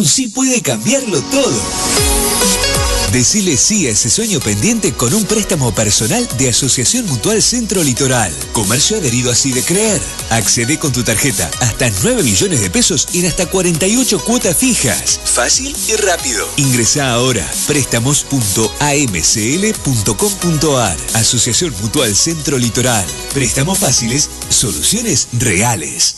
un sí puede cambiarlo todo. Decile sí a ese sueño pendiente con un préstamo personal de Asociación Mutual Centro Litoral. Comercio adherido a Sidecreer. Accede con tu tarjeta hasta 9 millones de pesos en hasta 48 cuotas fijas. Fácil y rápido. Ingresá ahora. Préstamos.amcl.com.ar. Asociación Mutual Centro Litoral. Préstamos fáciles, soluciones reales.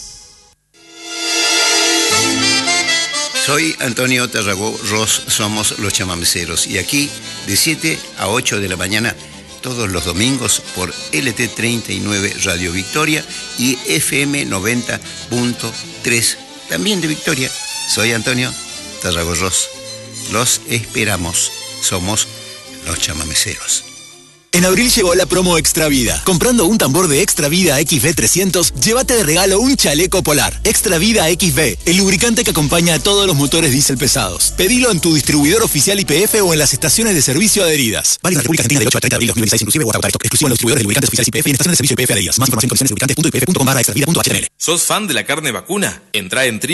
Soy Antonio Tarragó-Ross, somos los chamameceros y aquí de 7 a 8 de la mañana todos los domingos por LT39 Radio Victoria y FM 90.3 también de Victoria. Soy Antonio Tarragó-Ross. Los esperamos. Somos los chamameceros. En abril llegó la promo Extra Vida. Comprando un tambor de Extra Vida XV 300, llévate de regalo un chaleco polar. Extra Vida XV, el lubricante que acompaña a todos los motores diésel pesados. Pedilo en tu distribuidor oficial YPF o en las estaciones de servicio adheridas. Válido en la República Argentina del 8 al 30 de abril 2016 inclusive o hasta agotar stock. Exclusivo en los distribuidores de lubricantes oficiales YPF y en estaciones de servicio YPF adheridas. Más información en condiciones.lubricantes.ypf.com/extravida.html. ¿Sos fan de la carne vacuna? Entrá en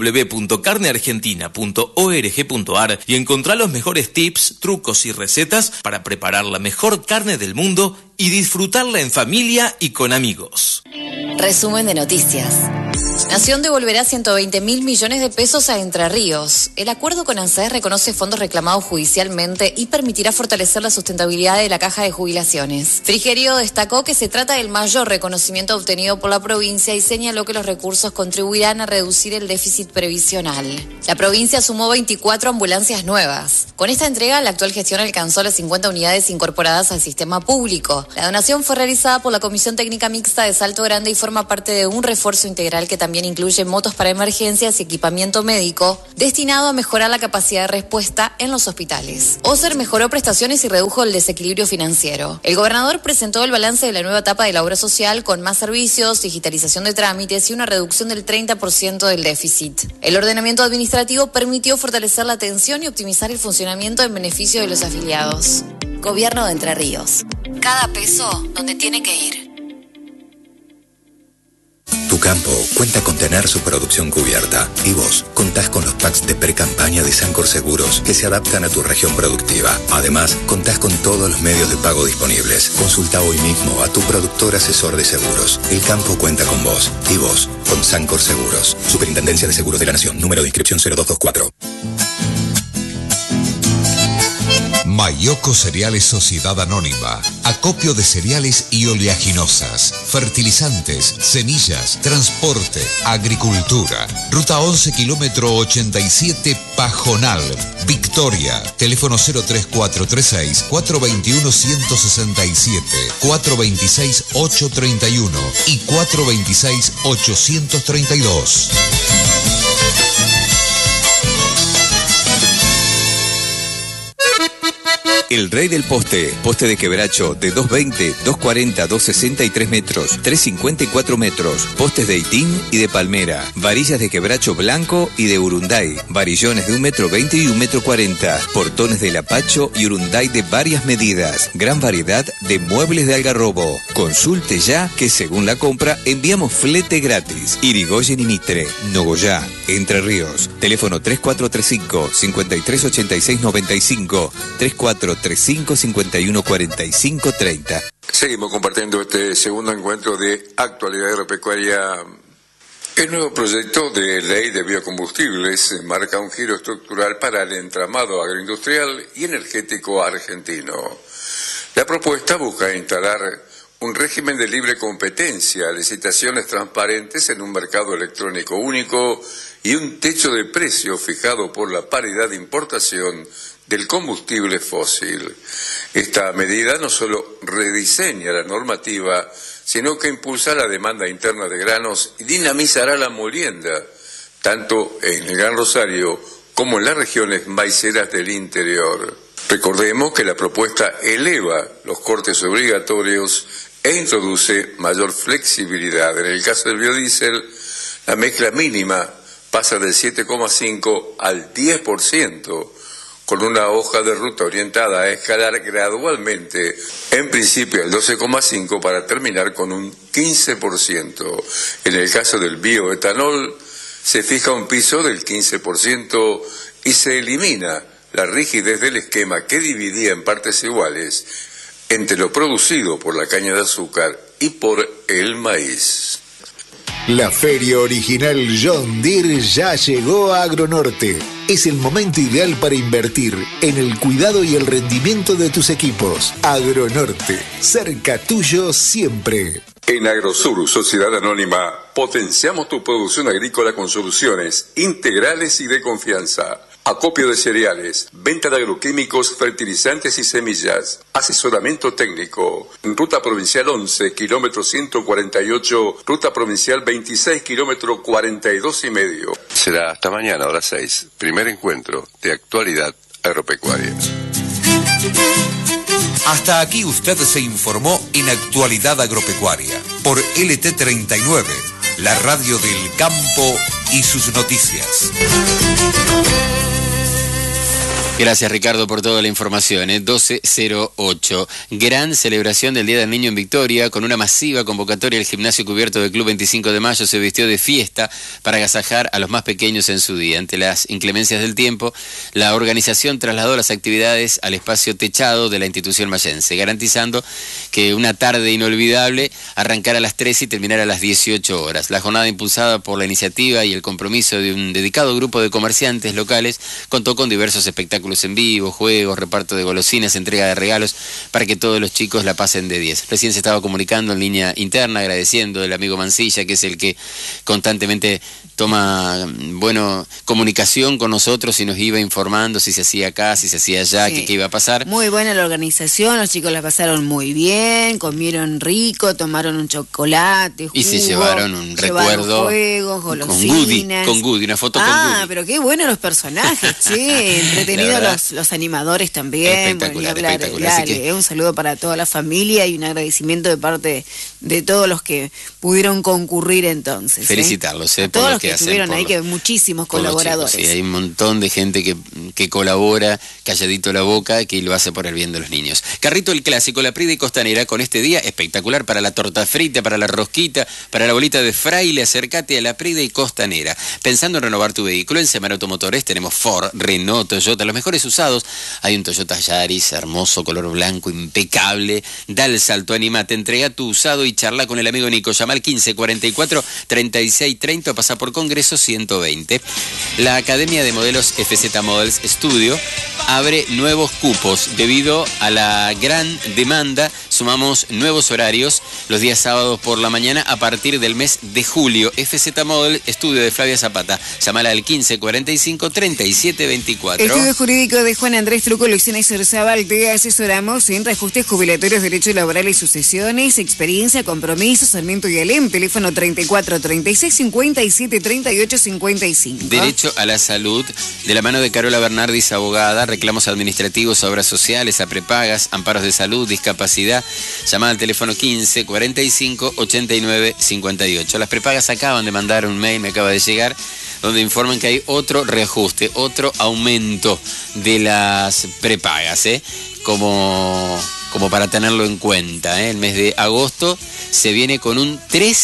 www.carneargentina.org.ar y encontrá los mejores tips, trucos y recetas para preparar la mejor carne del mundo y disfrutarla en familia y con amigos. Resumen de noticias. Nación devolverá 120.000 millones de pesos a Entre Ríos. El acuerdo con ANSES reconoce fondos reclamados judicialmente y permitirá fortalecer la sustentabilidad de la caja de jubilaciones. Frigerio destacó que se trata del mayor reconocimiento obtenido por la provincia y señaló que los recursos contribuirán a reducir el déficit previsional. La provincia sumó 24 ambulancias nuevas. Con esta entrega, la actual gestión alcanzó las 50 unidades incorporadas al sistema público. La donación fue realizada por la Comisión Técnica Mixta de Salto Grande y forma parte de un refuerzo integral que también incluye motos para emergencias y equipamiento médico destinado a mejorar la capacidad de respuesta en los hospitales. OSER mejoró prestaciones y redujo el desequilibrio financiero. El gobernador presentó el balance de la nueva etapa de la obra social con más servicios, digitalización de trámites y una reducción del 30% del déficit. El ordenamiento administrativo permitió fortalecer la atención y optimizar el funcionamiento en beneficio de los afiliados. Gobierno de Entre Ríos. Cada peso donde tiene que ir. Tu campo cuenta con tener su producción cubierta y vos contás con los packs de pre-campaña de Sancor Seguros que se adaptan a tu región productiva. Además, contás con todos los medios de pago disponibles. Consulta hoy mismo a tu productor asesor de seguros. El campo cuenta con vos y vos con Sancor Seguros. Superintendencia de Seguros de la Nación. Número de inscripción 0224. Mayoco Cereales Sociedad Anónima. Acopio de cereales y oleaginosas, fertilizantes, semillas, transporte, agricultura. Ruta 11, kilómetro 87, Pajonal, Victoria. Teléfono 03436 421 167, 426 831 y 426 832. El rey del poste, poste de quebracho de 220, 240, 260 y 3 metros, 354 metros, postes de itín y de palmera, varillas de quebracho blanco y de urunday, varillones de 1,20 m y 1,40 m, portones de lapacho y urunday de varias medidas, gran variedad de muebles de algarrobo. Consulte ya que según la compra enviamos flete gratis. Irigoyen y Mitre, Nogoyá, Entre Ríos. Teléfono 3435 5386 95 3435 51 45 30. Seguimos compartiendo este segundo encuentro de actualidad agropecuaria. El nuevo proyecto de ley de biocombustibles marca un giro estructural para el entramado agroindustrial y energético argentino. La propuesta busca instalar un régimen de libre competencia, licitaciones transparentes en un mercado electrónico único y un techo de precio fijado por la paridad de importación del combustible fósil. Esta medida no solo rediseña la normativa, sino que impulsa la demanda interna de granos y dinamizará la molienda, tanto en el Gran Rosario como en las regiones maiceras del interior. Recordemos que la propuesta eleva los cortes obligatorios e introduce mayor flexibilidad. En el caso del biodiesel, la mezcla mínima pasa del 7,5 al 10%, con una hoja de ruta orientada a escalar gradualmente, en principio al 12,5% para terminar con un 15%. En el caso del bioetanol, se fija un piso del 15% y se elimina la rigidez del esquema que dividía en partes iguales entre lo producido por la caña de azúcar y por el maíz. La feria original John Deere ya llegó a Agronorte. Es el momento ideal para invertir en el cuidado y el rendimiento de tus equipos. Agronorte, cerca tuyo siempre. En Agrosur, Sociedad Anónima, potenciamos tu producción agrícola con soluciones integrales y de confianza. Acopio de cereales, venta de agroquímicos, fertilizantes y semillas, asesoramiento técnico. Ruta Provincial 11, kilómetro 148, Ruta Provincial 26, kilómetro 42,5. Será hasta mañana, hora 6. Primer encuentro de actualidad agropecuaria. Hasta aquí usted se informó en Actualidad Agropecuaria por LT39, la radio del campo y sus noticias. Gracias, Ricardo, por toda la información. 12:08. Gran celebración del Día del Niño en Victoria, con una masiva convocatoria. El gimnasio cubierto del Club 25 de Mayo se vistió de fiesta para agasajar a los más pequeños en su día. Ante las inclemencias del tiempo, la organización trasladó las actividades al espacio techado de la institución mayense, garantizando que una tarde inolvidable arrancara a las 13 y terminara a las 18 horas. La jornada, impulsada por la iniciativa y el compromiso de un dedicado grupo de comerciantes locales, contó con diversos espectáculos en vivo, juegos, reparto de golosinas, entrega de regalos para que todos los chicos la pasen de 10. Recién se estaba comunicando en línea interna, agradeciendo el amigo Mancilla, que es el que constantemente toma, comunicación con nosotros y nos iba informando si se hacía acá, si se hacía allá, sí, qué iba a pasar. Muy buena la organización, los chicos la pasaron muy bien, comieron rico, tomaron un chocolate, jugo, y se llevaron un recuerdo juegos, golosinas. Con Goody, una foto con Goody. Pero qué bueno los personajes, che, entretenidos los animadores también. Espectacular. Así que un saludo para toda la familia y un agradecimiento de parte de todos los que pudieron concurrir entonces. Felicitarlos, por todos los que estuvieron ahí, que muchísimos colaboradores. Chicos, sí, hay un montón de gente que colabora, calladito la boca, que lo hace por el bien de los niños. Carrito el Clásico, la Prida y Costanera, con este día espectacular para la torta frita, para la rosquita, para la bolita de fraile. Acércate a la Prida y Costanera. Pensando en renovar tu vehículo, en Semana Automotores tenemos Ford, Renault, Toyota, los mejores usados. Hay un Toyota Yaris hermoso, color blanco, impecable. Da el salto, animate, entrega tu usado y charla con el amigo Nico. Llama al 1544-3630 o pasa por Congreso 120. La Academia de Modelos FZ Models Studio abre nuevos cupos. Debido a la gran demanda, sumamos nuevos horarios los días sábados por la mañana a partir del mes de julio. FZ Model Studio de Flavia Zapata. Llámala al 1545-3724. Estudio Jurídico de Juan Andrés Truco, Luciana y Cerzábal. Te asesoramos en reajustes jubilatorios, derechos laborales y sucesiones, experiencia, compromiso, Sarmiento y Alem. Teléfono 34 36 57 38 55. Derecho a la salud, de la mano de Carola Bernardis, abogada. Reclamos administrativos, obras sociales, a prepagas, amparos de salud, discapacidad. Llamada al teléfono 15 45 89 58. Las prepagas acaban de mandar un mail, me acaba de llegar, donde informan que hay otro reajuste, otro aumento de las prepagas, como para tenerlo en cuenta. El mes de agosto se viene con un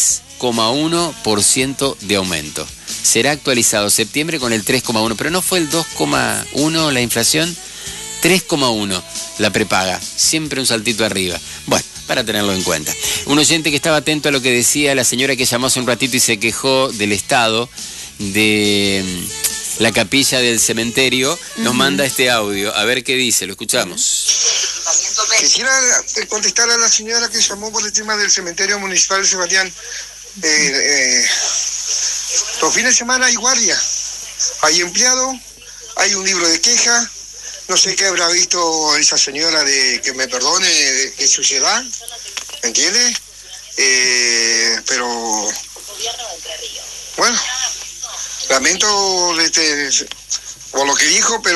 3,1% de aumento. Será actualizado septiembre con el 3,1%, pero no fue el 2,1% la inflación, 3,1% la prepaga, siempre un saltito arriba. Bueno, para tenerlo en cuenta. Un oyente que estaba atento a lo que decía la señora que llamó hace un ratito y se quejó del estado de la capilla del cementerio, nos manda este audio. A ver qué dice, lo escuchamos. Quisiera contestar a la señora que llamó por el tema del cementerio municipal de Sebastián. Los fines de semana hay guardia, hay empleado, hay un libro de queja. No sé qué habrá visto esa señora, que me perdone, de suciedad, ¿entiendes? Pero, bueno, lamento por lo que dijo, pero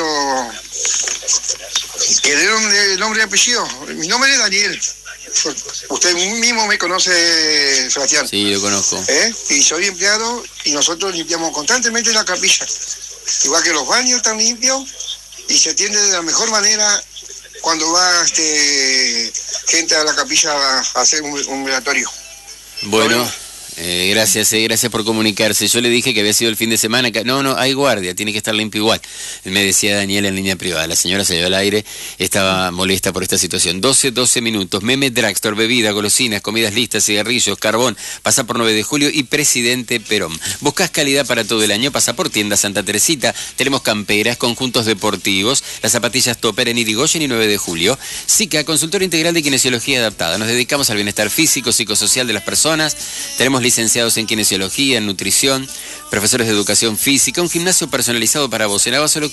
que dieron el nombre y apellido. Mi nombre es Daniel. Usted mismo me conoce, Sebastián. Sí, lo conozco. Y soy empleado y nosotros limpiamos constantemente la capilla. Igual que los baños están limpios y se atiende de la mejor manera cuando va gente a la capilla a hacer un velatorio. Bueno, Gracias por comunicarse. Yo le dije que había sido el fin de semana. No, hay guardia, tiene que estar limpio igual. Me decía Daniel en línea privada. La señora se dio al aire, estaba molesta por esta situación. 12 minutos. Meme Dragstore, bebida, golosinas, comidas listas, cigarrillos, carbón. Pasa por 9 de julio y Presidente Perón. Buscas calidad para todo el año, pasa por Tienda Santa Teresita. Tenemos camperas, conjuntos deportivos, las zapatillas Topper en Irigoyen y 9 de julio. SICA, consultorio integral de kinesiología adaptada. Nos dedicamos al bienestar físico, psicosocial de las personas. Tenemos licenciados en kinesiología, en nutrición, profesores de educación física, un gimnasio personalizado para vos. En Abasolo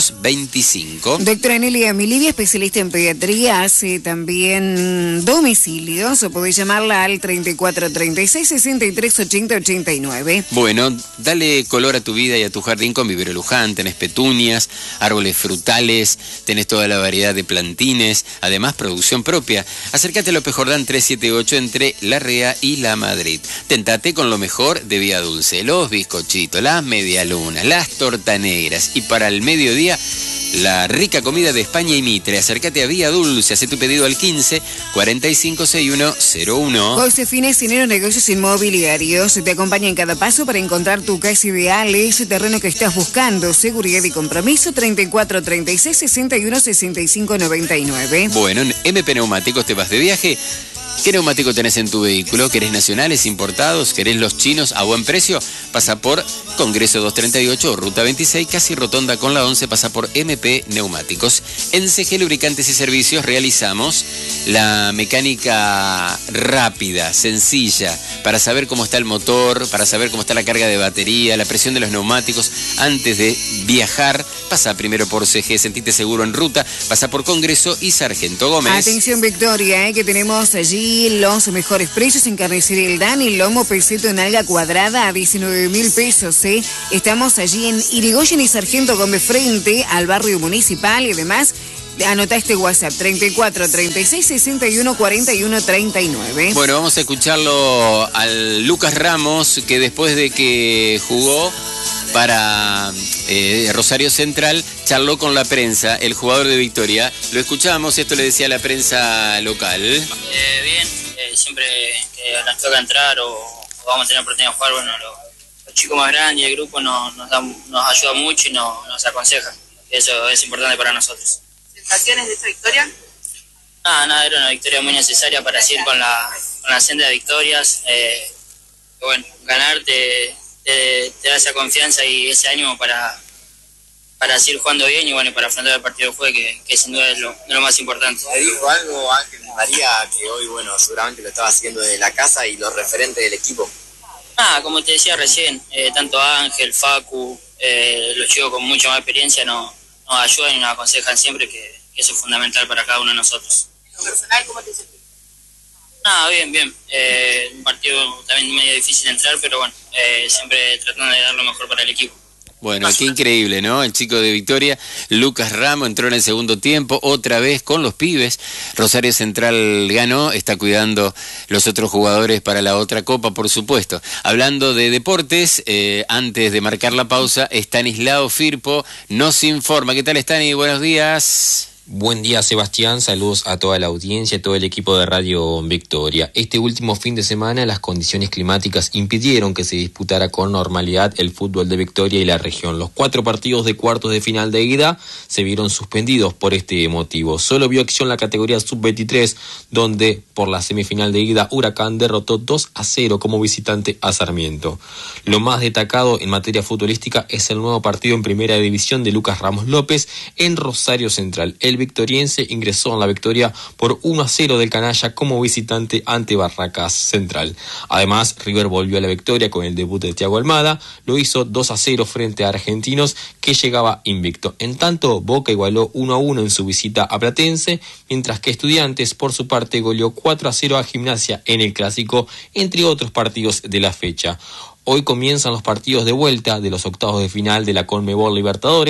525. Doctora Nelia Milivia, especialista en pediatría, hace también domicilios, o podés llamarla al 3436 63 80 89. Bueno, dale color a tu vida y a tu jardín con Vivero Luján. Tenés petunias, árboles frutales, tenés toda la variedad de plantines, además producción propia. Acércate a López Jordán 378 entre La Rea y La Madrid. Tentate con lo mejor de Vía Dulce, los bizcochitos, las medialunas, las torta negras y para el mediodía la rica comida de España y Mitre. Acércate a Vía Dulce, hace tu pedido al 15 45 6101. Josefina Cinero Negocios Inmobiliarios te acompaña en cada paso para encontrar tu casa ideal, ese terreno que estás buscando. Seguridad y compromiso 34 36 61 65 99. Bueno, en MP Neumáticos te vas de viaje. ¿Qué neumático tenés en tu vehículo? ¿Querés nacionales, importados? ¿Querés los chinos a buen precio? Pasa por Congreso 238, Ruta 26, casi rotonda con la 11, pasa por MP Neumáticos. En CG Lubricantes y Servicios realizamos la mecánica rápida, sencilla, para saber cómo está el motor, para saber cómo está la carga de batería, la presión de los neumáticos. Antes de viajar, pasa primero por CG, sentite seguro en ruta, pasa por Congreso y Sargento Gómez. Atención Victoria, que tenemos allí los mejores precios en carnicería El Dani, lomo peseto en alga cuadrada a 19.000 pesos. Estamos allí en Irigoyen y Sargento Gómez frente al barrio municipal y además anota este WhatsApp 34 36 61 41 39. Bueno, vamos a escucharlo al Lucas Ramos, que después de que jugó para Rosario Central, charló con la prensa, el jugador de Victoria. Lo escuchamos, esto le decía a la prensa local. Bien, siempre que nos toca entrar o vamos a tener oportunidad de jugar, bueno, los chicos más grandes y el grupo nos ayuda mucho y nos aconsejan. Eso es importante para nosotros. ¿Sensaciones de esta victoria? Nada, era una victoria muy necesaria para seguir con la senda de victorias. Bueno, ganar te da esa confianza y ese ánimo para seguir jugando bien y bueno, para afrontar el partido de juego, que sin duda es lo más importante. ¿Le dijo algo Ángel María, que hoy, bueno, seguramente lo estaba haciendo desde la casa y los referentes del equipo? Como te decía recién, tanto Ángel, Facu, los chicos con mucha más experiencia nos ayudan y nos aconsejan siempre que eso es fundamental para cada uno de nosotros. ¿En lo personal cómo te sentís? Bien. Un partido también medio difícil de entrar, pero bueno, siempre tratando de dar lo mejor para el equipo. Bueno, qué increíble, ¿no? El chico de Victoria, Lucas Ramos, entró en el segundo tiempo, otra vez con los pibes. Rosario Central ganó, está cuidando los otros jugadores para la otra copa, por supuesto. Hablando de deportes, antes de marcar la pausa, Estanislao Firpo nos informa. ¿Qué tal, Estani? Buenos días. Buen día, Sebastián, saludos a toda la audiencia, a todo el equipo de Radio Victoria. Este último fin de semana las condiciones climáticas impidieron que se disputara con normalidad el fútbol de Victoria y la región. Los 4 partidos de cuartos de final de ida se vieron suspendidos por este motivo. Solo vio acción la categoría sub-23, donde por la semifinal de ida Huracán derrotó 2-0 como visitante a Sarmiento. Lo más destacado en materia futbolística es el nuevo partido en primera división de Lucas Ramos López en Rosario Central. El victoriense ingresó en la victoria por 1-0 del Canalla como visitante ante Barracas Central. Además, River volvió a la victoria con el debut de Thiago Almada, lo hizo 2-0 frente a Argentinos, que llegaba invicto. En tanto, Boca igualó 1-1 en su visita a Platense, mientras que Estudiantes, por su parte, goleó 4-0 a Gimnasia en el Clásico, entre otros partidos de la fecha. Hoy comienzan los partidos de vuelta de los octavos de final de la Conmebol Libertadores.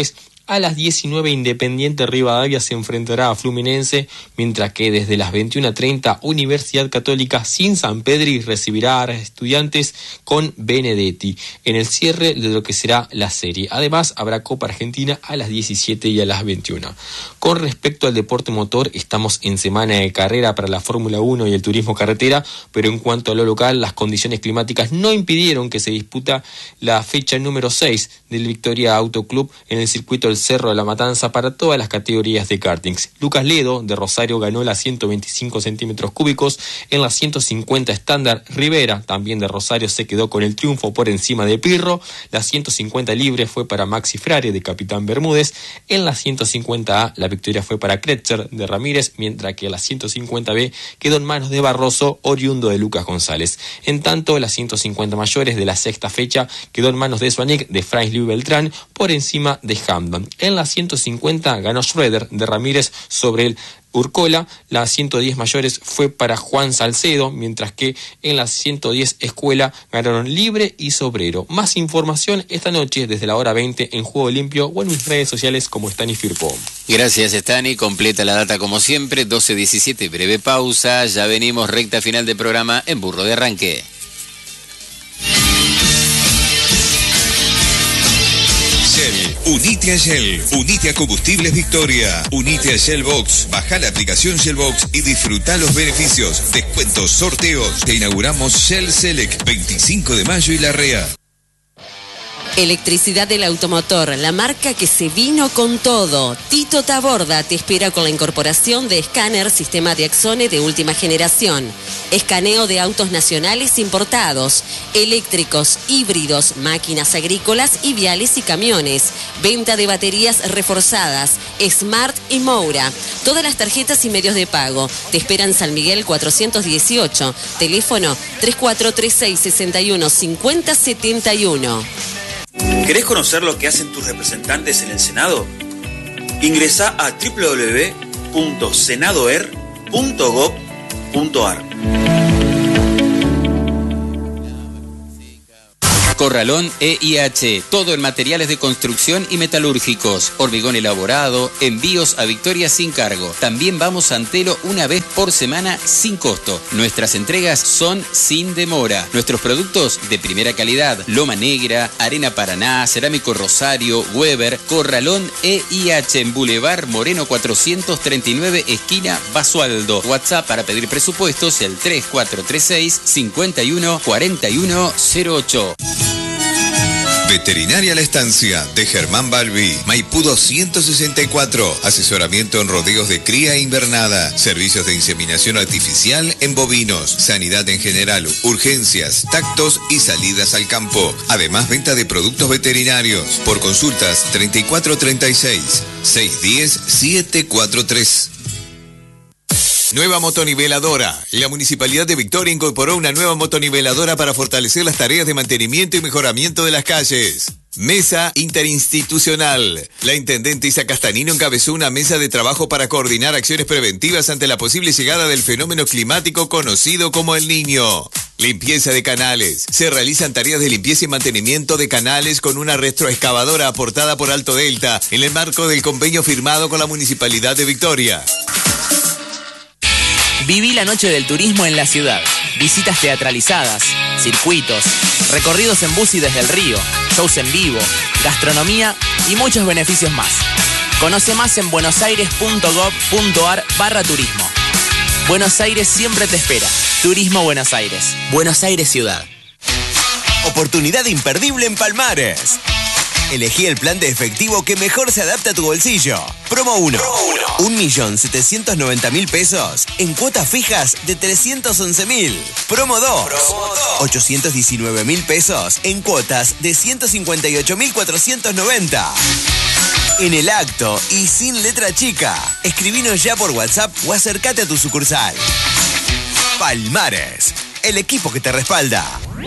A las 19 Independiente Rivadavia se enfrentará a Fluminense, mientras que desde las 21:30 Universidad Católica sin San Pedri recibirá a Estudiantes con Benedetti en el cierre de lo que será la serie. Además habrá Copa Argentina a las 17 y a las 21. Con respecto al deporte motor, estamos en semana de carrera para la Fórmula 1 y el turismo carretera, pero en cuanto a lo local, las condiciones climáticas no impidieron que se disputa la fecha número 6 del Victoria Auto Club en el circuito del Cerro de la Matanza para todas las categorías de kartings. Lucas Ledo de Rosario ganó las 125 centímetros cúbicos en las 150 estándar. Rivera, también de Rosario, se quedó con el triunfo por encima de Pirro. La 150 libre fue para Maxi Frare de Capitán Bermúdez. En la 150A la victoria fue para Kretzer de Ramírez, mientras que la 150B quedó en manos de Barroso, oriundo de Lucas González. En tanto, las 150 mayores de la sexta fecha quedó en manos de Swanik de Franz Louis Beltrán por encima de Hamdan. En la 150 ganó Schroeder de Ramírez sobre el Urcola. La 110 mayores fue para Juan Salcedo, mientras que en la 110 escuela ganaron Libre y Sobrero. Más información esta noche desde la hora 20 en Juego Limpio o en mis redes sociales como Stani Firpo. Gracias, Stani. Completa la data como siempre. 12:17, breve pausa. Ya venimos, recta final del programa en Burro de Arranque. Unite a Shell, unite a Combustibles Victoria, unite a Shell Box, baja la aplicación Shell Box y disfruta los beneficios, descuentos, sorteos. Te inauguramos Shell Select, 25 de mayo y Larrea. Electricidad del Automotor, la marca que se vino con todo. Tito Taborda te espera con la incorporación de escáner sistema de Axone de última generación. Escaneo de autos nacionales importados, eléctricos, híbridos, máquinas agrícolas y viales y camiones. Venta de baterías reforzadas, Smart y Moura. Todas las tarjetas y medios de pago. Te esperan San Miguel 418. Teléfono 3436 61 50 71. ¿Querés conocer lo que hacen tus representantes en el Senado? Ingresá a www.senadoer.gov.ar. Corralón EIH, todo en materiales de construcción y metalúrgicos, hormigón elaborado, envíos a Victoria sin cargo. También vamos a Antelo una vez por semana sin costo. Nuestras entregas son sin demora. Nuestros productos de primera calidad, Loma Negra, Arena Paraná, Cerámico Rosario, Weber. Corralón EIH en Boulevard Moreno 439, esquina Basualdo. WhatsApp para pedir presupuestos el 3436 51 41 08. Veterinaria La Estancia, de Germán Balbi, Maipú 264, asesoramiento en rodeos de cría e invernada, servicios de inseminación artificial en bovinos, sanidad en general, urgencias, tactos y salidas al campo. Además, venta de productos veterinarios. Por consultas 3436 610 743. Nueva motoniveladora. La Municipalidad de Victoria incorporó una nueva motoniveladora para fortalecer las tareas de mantenimiento y mejoramiento de las calles. Mesa interinstitucional. La intendente Isa Castanino encabezó una mesa de trabajo para coordinar acciones preventivas ante la posible llegada del fenómeno climático conocido como El Niño. Limpieza de canales. Se realizan tareas de limpieza y mantenimiento de canales con una retroexcavadora aportada por Alto Delta en el marco del convenio firmado con la Municipalidad de Victoria. Viví la noche del turismo en la ciudad. Visitas teatralizadas, circuitos, recorridos en bus y desde el río, shows en vivo, gastronomía y muchos beneficios más. Conoce más en buenosaires.gov.ar/turismo. Buenos Aires siempre te espera. Turismo Buenos Aires. Buenos Aires Ciudad. Oportunidad imperdible en Palmares. Elegí el plan de efectivo que mejor se adapta a tu bolsillo. Promo 1. 1.790.000 pesos en cuotas fijas de 311.000. Promo 2. 819.000 pesos en cuotas de 158.490. En el acto y sin letra chica. Escribinos ya por WhatsApp o acércate a tu sucursal. Palmares, el equipo que te respalda.